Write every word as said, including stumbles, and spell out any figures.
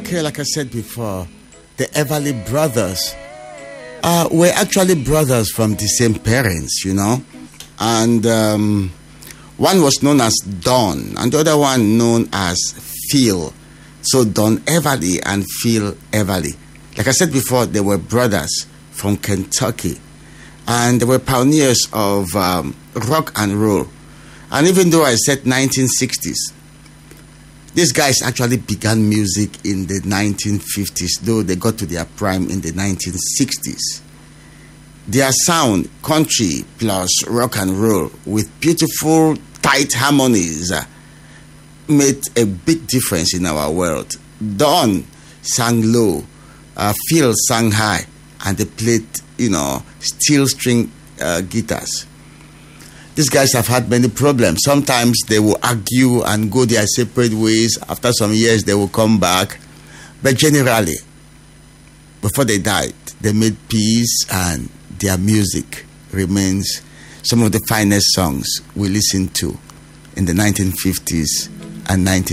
Okay, like I said before, the Everly Brothers uh, were actually brothers from the same parents, you know. And um, one was known as Don, and the other one known as Phil. So Don Everly and Phil Everly. Like I said before, they were brothers from Kentucky. And they were pioneers of um, rock and roll. And even though I said nineteen sixties, these guys actually began music in the nineteen fifties, though they got to their prime in the nineteen sixties. Their sound, country plus rock and roll, with beautiful, tight harmonies, uh, made a big difference in our world. Don sang low, uh, Phil sang high, and they played, you know, steel string uh, guitars. These guys have had many problems. Sometimes they will argue and go their separate ways. After some years, they will come back. But generally, before they died, they made peace, and their music remains some of the finest songs we listened to in the nineteen fifties and nineteen